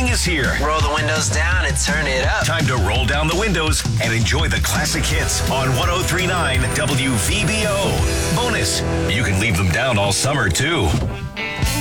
spring is here. Roll the windows down and turn it up. Time to roll down the windows and enjoy the classic hits on 103.9 WVBO. Bonus, you can leave them down all summer, too.